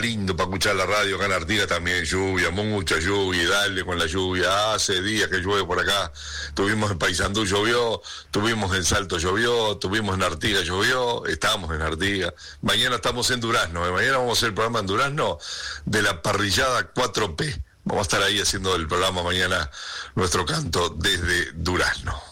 lindo para escuchar la radio. Acá en Artigas también lluvia, mucha lluvia, y dale con la lluvia. Hace días que llueve por acá. Tuvimos en Paysandú, llovió, tuvimos en Salto, llovió, tuvimos en Artigas, llovió, estamos en Artigas. Mañana estamos en Durazno, mañana vamos a hacer el programa en Durazno de la parrillada 4P. Vamos a estar ahí haciendo el programa mañana, nuestro canto desde Durazno.